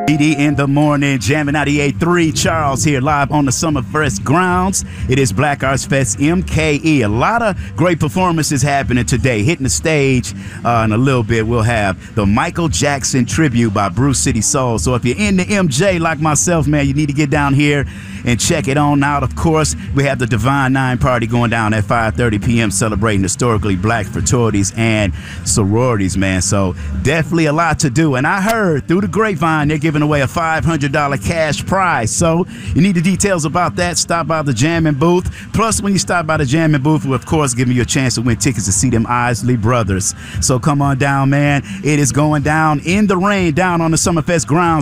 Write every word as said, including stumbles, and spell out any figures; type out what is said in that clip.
D D in the morning, jamming ninety-eight point three. Charles here live on the Summerfest grounds. It is Black Arts Fest M K E. A lot of great performances happening today. Hitting the stage uh, in a little bit, we'll have the Michael Jackson tribute by Bruce City Soul. So if you're in the M J like myself, man, you need to get down here and check it on out. Of course, we have the Divine Nine party going down at five thirty p.m. celebrating historically black fraternities and sororities, man. So definitely a lot to do. And I heard through the grapevine they're giving away a five hundred dollars cash prize. So you need the details about that. Stop by the jamming booth. Plus, when you stop by the jamming booth, we're of course giving you a chance to win tickets to see them Isley Brothers. So come on down, man. It is going down in the rain down on the Summerfest grounds.